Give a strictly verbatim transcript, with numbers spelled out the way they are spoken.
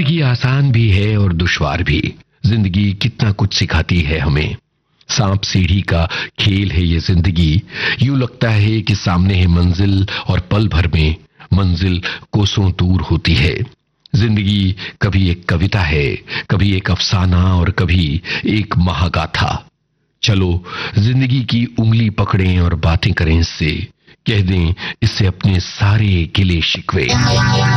जिंदगी आसान भी है और दुश्वार भी। जिंदगी कितना कुछ सिखाती है हमें। सांप सीढ़ी का खेल है ये जिंदगी। यूं लगता है कि सामने है मंजिल और पल भर में मंजिल कोसों दूर होती है। जिंदगी कभी एक कविता है, कभी एक अफसाना और कभी एक महागाथा। चलो जिंदगी की उंगली पकड़ें और बातें करें इससे। कह दें इससे अपने सारे गिले शिकवे।